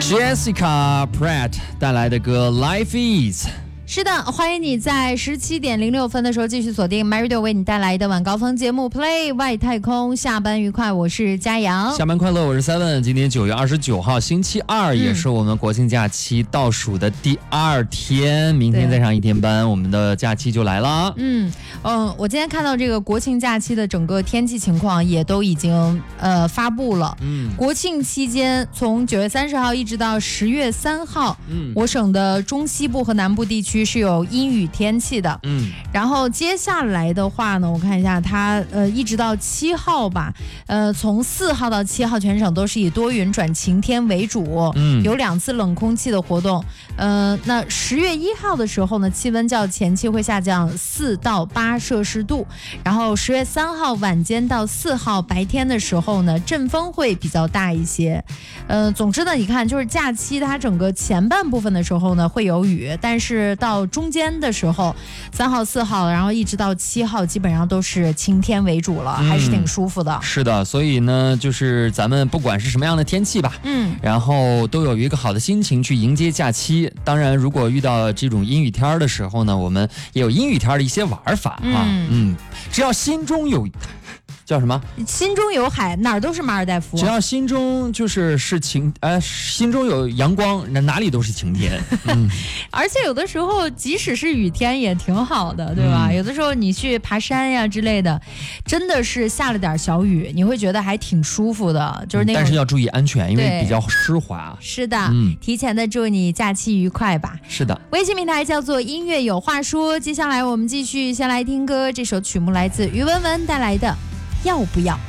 Jessica Pratt 带来的歌 Life Is。 是的，欢迎你在17:06的时候继续锁定 MyRadio 为你带来的晚高峰节目 Play 外太空。下班愉快，我是佳阳。 下班快乐，我是 Seven。今天9月29号星期二，也是我们国庆假期倒数的第2天，明天再上1天班，我们的假期就来了。 我今天看到这个国庆假期的整个天气情况也都已经发布了。国庆期间从9月30号一直到10月3号，我省的中西部和南部地区是有阴雨天气的。然后接下来的话呢，我看一下它一直到7号吧，从4号到7号全省都是以多云转晴天为主，有2次冷空气的活动。那10月1号的时候呢，气温较前期会下降4到8摄氏度，然后10月3号晚间到4号白天的时候呢，阵风会比较大一些。总之呢，你看就是假期它整个前半部分的时候呢会有雨，但是到中间的时候3号4号然后一直到7号基本上都是晴天为主了，还是挺舒服的。 是的，所以呢就是咱们不管是什么样的天气吧，然后都有一个好的心情去迎接假期。当然如果遇到这种阴雨天的时候呢，我们也有阴雨天的一些玩法只要心中有叫什么？ 心中有海，哪儿都是马尔代夫。 只要心中是晴，心中有阳光，哪里都是晴天。 而且有的时候，即使是雨天也挺好的，对吧？有的时候你去爬山呀之类的，真的是下了点小雨，你会觉得还挺舒服的，就是那种。 但是要注意安全，因为比较湿滑。 是的，提前的祝你假期愉快吧。 是的， 微信平台叫做音乐有话说。接下来我们继续先来听歌，这首曲目来自于文文带来的。要不要？